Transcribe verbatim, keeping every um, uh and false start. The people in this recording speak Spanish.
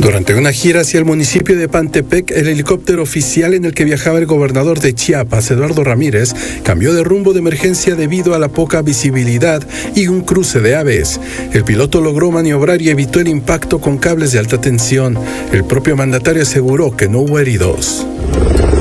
Durante una gira hacia el municipio de Pantepec, el helicóptero oficial en el que viajaba el gobernador de Chiapas, Eduardo Ramírez, cambió de rumbo de emergencia debido a la poca visibilidad y un cruce de aves. El piloto logró maniobrar y evitó el impacto con cables de alta tensión. El propio mandatario aseguró que no hubo heridos.